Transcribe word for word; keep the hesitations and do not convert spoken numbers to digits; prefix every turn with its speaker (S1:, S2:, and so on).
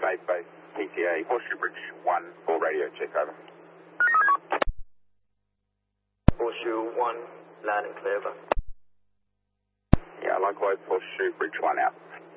S1: Base Base, P T A, Horseshoe Bridge one, full radio check, over.
S2: Horseshoe one, loud and clear, over.
S1: Yeah, likewise, Horseshoe Bridge one out.